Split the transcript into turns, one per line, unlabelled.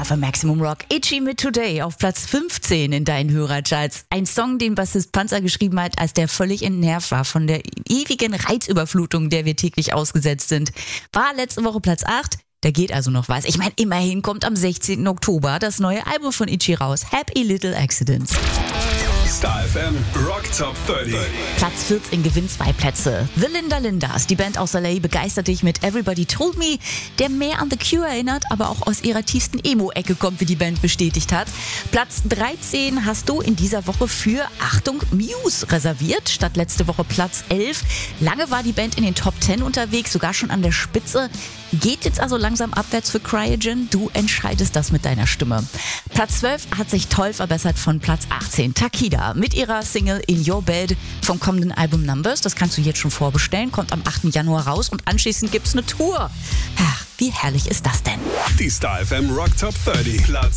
auf Maximum Rock. Itchy mit Today auf Platz 15 in deinen Hörercharts. Ein Song, den Bassist Panzer geschrieben hat, als der völlig entnervt war von der ewigen Reizüberflutung, der wir täglich ausgesetzt sind. War letzte Woche Platz 8. Da geht also noch was. Ich meine, immerhin kommt am 16. Oktober das neue Album von Itchy raus. Happy Little Accidents.
Star FM Rock Top 30.
Platz 14 gewinnt 2 Plätze. The Linda Lindas, die Band aus LA, begeistert dich mit Everybody Told Me, der mehr an The Cure erinnert, aber auch aus ihrer tiefsten Emo-Ecke kommt, wie die Band bestätigt hat. Platz 13 hast du in dieser Woche für, Achtung, Muse reserviert, statt letzte Woche Platz 11. Lange war die Band in den Top 10 unterwegs, sogar schon an der Spitze. Geht jetzt also langsam abwärts für Cryogen? Du entscheidest das mit deiner Stimme. Platz 12 hat sich toll verbessert von Platz 18. Takida mit ihrer Single In Your Bed vom kommenden Album Numbers. Das kannst du jetzt schon vorbestellen, kommt am 8. Januar raus und anschließend gibt's eine Tour. Ach, wie herrlich ist das denn?
Die Star FM Rock Top 30. Platz